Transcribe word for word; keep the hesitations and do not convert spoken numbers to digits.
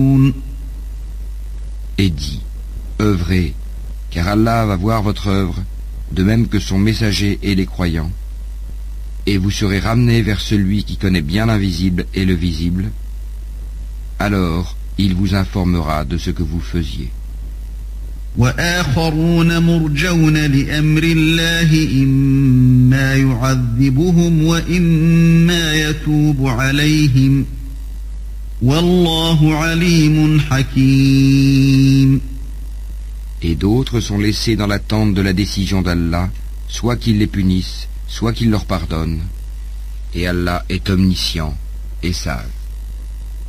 Et dit, œuvrez, car Allah va voir votre œuvre, de même que son messager et les croyants, et vous serez ramenés vers celui qui connaît bien l'invisible et le visible, alors il vous informera de ce que vous faisiez. وآخرون مرجون لأمر الله إما يعذبهم وإما يتوب عليهم والله عليم حكيم. Et d'autres sont laissés dans l'attente de la décision d'Allah, soit qu'il les punisse, soit qu'il leur pardonne. Et Allah est omniscient et sage.